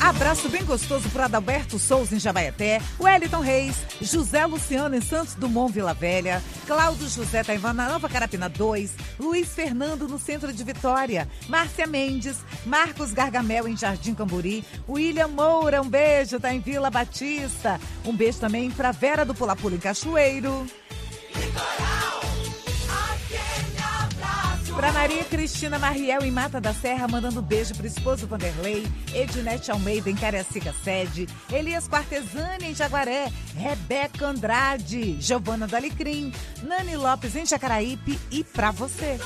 Abraço bem gostoso para Adalberto Souza em Jabaeté, Wellington Reis, José Luciano em Santos Dumont, Vila Velha, Cláudio José Taivan na Nova Carapina 2, Luiz Fernando no centro de Vitória, Márcia Mendes, Marcos Gargamel em Jardim Camburi, William Moura, um beijo, tá em Vila Batista. Um beijo também para Vera do Pula Pula em Cachoeiro. Para Maria Cristina Mariel em Mata da Serra, mandando um beijo pro esposo Vanderlei, Ednete Almeida em Cariacica Sede, Elias Quartesani em Jaguaré, Rebeca Andrade, Giovana do Alecrim, Nani Lopes em Jacaraípe e pra você.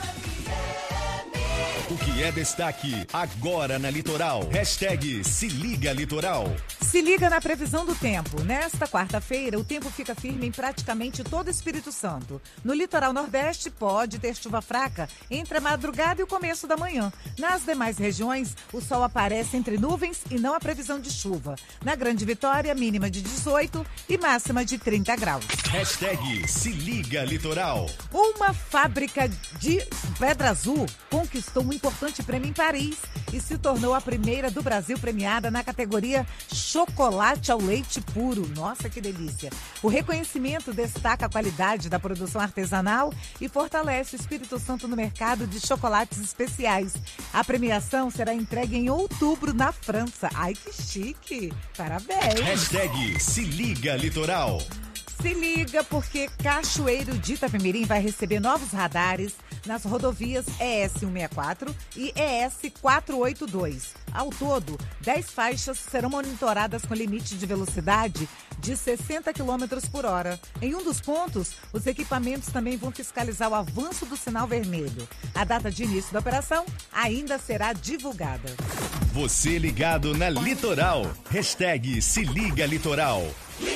O que é destaque agora na Litoral? Hashtag Se Liga Litoral. Se liga na previsão do tempo. Nesta quarta-feira, o tempo fica firme em praticamente todo o Espírito Santo. No litoral nordeste, pode ter chuva fraca entre a madrugada e o começo da manhã. Nas demais regiões, o sol aparece entre nuvens e não há previsão de chuva. Na Grande Vitória, mínima de 18 e máxima de 30 graus. Hashtag Se Liga Litoral. Uma fábrica de Pedra Azul conquistou um importante prêmio em Paris e se tornou a primeira do Brasil premiada na categoria Chocolate ao Leite Puro. Nossa, que delícia! O reconhecimento destaca a qualidade da produção artesanal e fortalece o Espírito Santo no mercado de chocolates especiais. A premiação será entregue em outubro na França. Ai, que chique! Parabéns! Hashtag Se Liga Litoral. Se liga porque Cachoeiro de Itapemirim vai receber novos radares nas rodovias ES 164 e ES 482. Ao todo, 10 faixas serão monitoradas com limite de velocidade de 60 km por hora. Em um dos pontos, os equipamentos também vão fiscalizar o avanço do sinal vermelho. A data de início da operação ainda será divulgada. Você ligado na Litoral. Hashtag Se Liga Litoral.